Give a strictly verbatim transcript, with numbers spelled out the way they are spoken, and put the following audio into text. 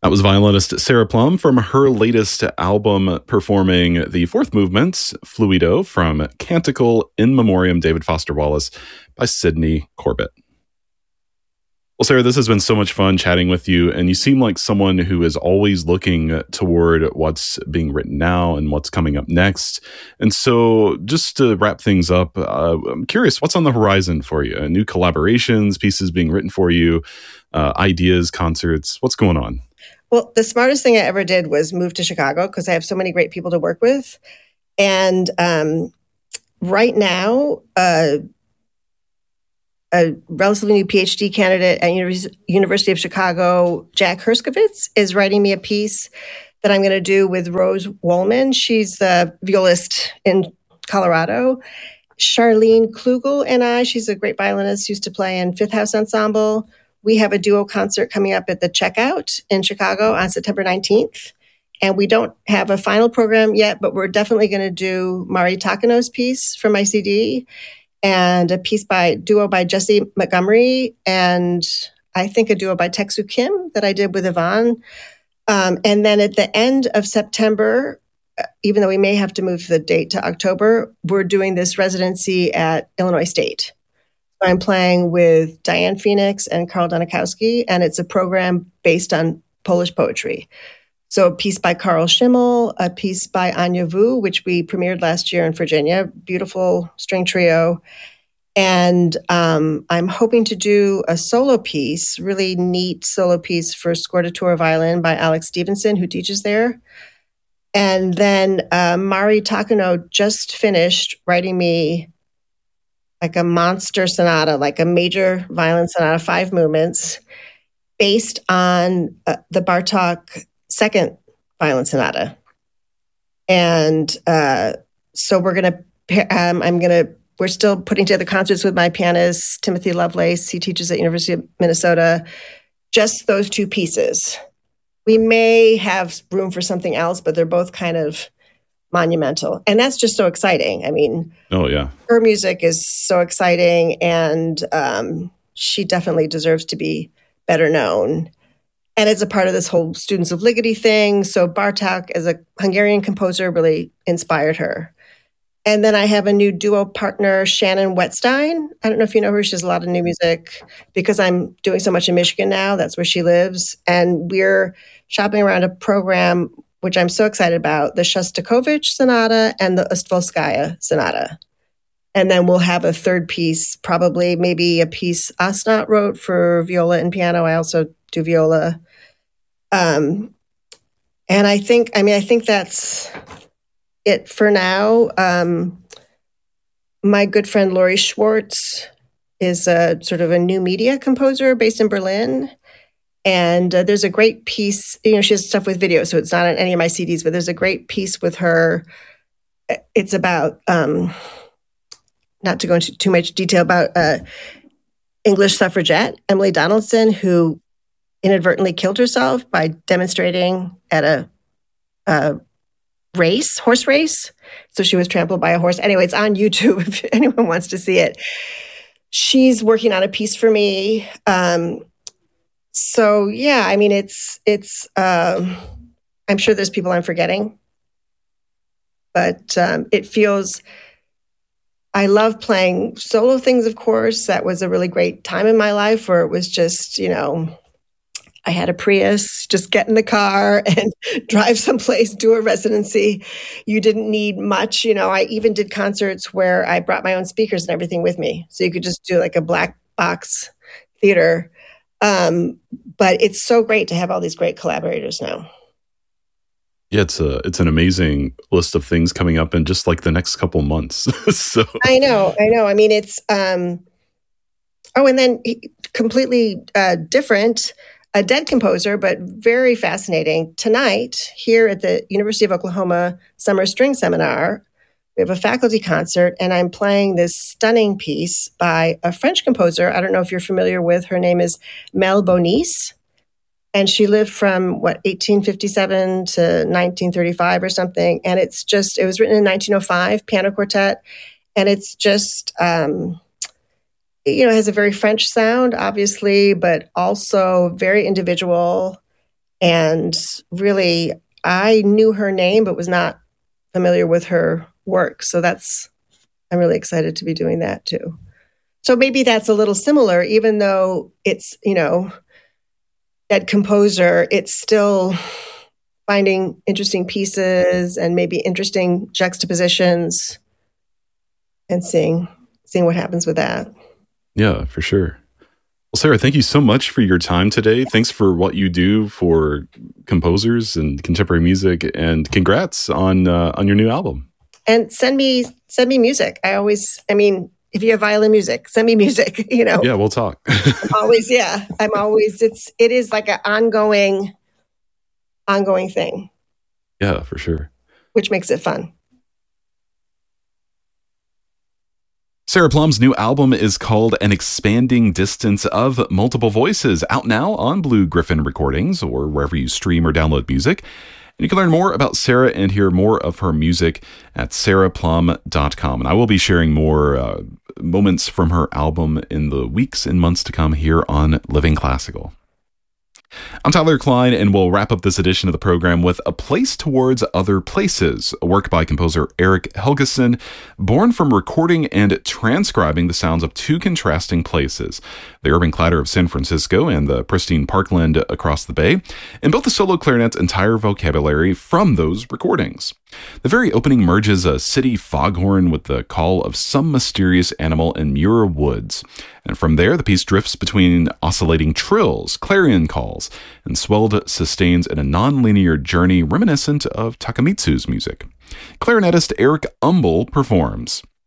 That was violinist Sarah Plum from her latest album performing the fourth movement, Fluido, from Canticle in Memoriam David Foster Wallace by Sidney Corbett. Well, Sarah, this has been so much fun chatting with you, and you seem like someone who is always looking toward what's being written now and what's coming up next. And so just to wrap things up, uh, I'm curious, what's on the horizon for you? New collaborations, pieces being written for you, uh, ideas, concerts, what's going on? Well, the smartest thing I ever did was move to Chicago because I have so many great people to work with. And um, right now, uh, a relatively new PhD candidate at Univers- University of Chicago, Jack Herskovitz, is writing me a piece that I'm going to do with Rose Wollman. She's a violist in Colorado. Charlene Klugel and I, she's a great violinist, used to play in Fifth House Ensemble. We have a duo concert coming up at the Checkout in Chicago on September nineteenth. And we don't have a final program yet, but we're definitely going to do Mari Takano's piece from my C D and a piece by duo by Jesse Montgomery and I think a duo by Teksu Kim that I did with Yvonne. Um, and then at the end of September, even though we may have to move the date to October, we're doing this residency at Illinois State. I'm playing with Diane Phoenix and Karl Donikowski, and it's a program based on Polish poetry. So a piece by Karl Schimmel, a piece by Anya Vu, which we premiered last year in Virginia, beautiful string trio. And um, I'm hoping to do a solo piece, really neat solo piece for scordatura violin by Alex Stevenson, who teaches there. And then uh, Mari Takano just finished writing me like a monster sonata, like a major violin sonata, five movements, based on uh, the Bartók second violin sonata. And uh, so we're going to, um, I'm going to, we're still putting together concerts with my pianist, Timothy Lovelace. He teaches at University of Minnesota. Just those two pieces. We may have room for something else, but they're both kind of monumental. And that's just so exciting. I mean, oh yeah, her music is so exciting, and um, she definitely deserves to be better known. And it's a part of this whole Students of Ligeti thing. So Bartók, as a Hungarian composer, really inspired her. And then I have a new duo partner, Shannon Wetstein. I don't know if you know her. She has a lot of new music. Because I'm doing so much in Michigan now, that's where she lives. And we're shopping around a program which I'm so excited about, the Shostakovich Sonata and the Ustvolskaya Sonata. And then we'll have a third piece, probably maybe a piece Asnat wrote for viola and piano. I also do viola. Um, and I think, I mean, I think that's it for now. Um, my good friend Laurie Schwartz is a sort of a new media composer based in Berlin. And uh, there's a great piece, you know, she has stuff with video, so it's not on any of my C Ds, but there's a great piece with her. It's about, um, not to go into too much detail, about uh, English suffragette, Emily Donaldson, who inadvertently killed herself by demonstrating at a, a race, horse race. So she was trampled by a horse. Anyway, it's on YouTube if anyone wants to see it. She's working on a piece for me. Um, So yeah, I mean, it's it's. Um, I'm sure there's people I'm forgetting, but um, it feels. I love playing solo things. Of course, that was a really great time in my life where it was just, you know, I had a Prius, just get in the car and drive someplace, do a residency. You didn't need much, you know. I even did concerts where I brought my own speakers and everything with me, so you could just do like a black box theater. Um, but it's so great to have all these great collaborators now. Yeah, it's a it's an amazing list of things coming up in just like the next couple months. So I know, I know. I mean, it's um, oh, and then completely uh, different, a dead composer, but very fascinating. Tonight, here at the University of Oklahoma Summer String Seminar, we have a faculty concert, and I'm playing this stunning piece by a French composer. I don't know if you're familiar with. Her name is Mel Bonis, and she lived from, what, eighteen fifty-seven to nineteen thirty-five or something. And it's just, it was written in nineteen oh five, piano quartet, and it's just, um, you know, it has a very French sound, obviously, but also very individual. And really, I knew her name, but was not familiar with her work. So that's, I'm really excited to be doing that too. So maybe that's a little similar, even though it's, you know, that composer, it's still finding interesting pieces and maybe interesting juxtapositions and seeing seeing what happens with that. Yeah, for sure. Well, Sarah, thank you so much for your time today. Thanks for what you do for composers and contemporary music, and congrats on uh, on your new album. And send me send me music. I always, I mean, if you have violin music, send me music. You know. Yeah, we'll talk. I'm always, yeah. I'm always. It's it is like an ongoing, ongoing thing. Yeah, for sure. Which makes it fun. Sarah Plum's new album is called An Expanding Distance of Multiple Voices, out now on Blue Griffin Recordings or wherever you stream or download music. And you can learn more about Sarah and hear more of her music at sarah plum dot com. And I will be sharing more uh, moments from her album in the weeks and months to come here on Living Classical. I'm Tyler Klein, and we'll wrap up this edition of the program with A Place Towards Other Places, a work by composer Eric Helgeson, born from recording and transcribing the sounds of two contrasting places, the urban clatter of San Francisco and the pristine parkland across the bay, and built the solo clarinet's entire vocabulary from those recordings. The very opening merges a city foghorn with the call of some mysterious animal in Muir Woods. And from there, the piece drifts between oscillating trills, clarion calls, and swelled sustains in a non-linear journey reminiscent of Takemitsu's music. Clarinetist Eric Umbel performs.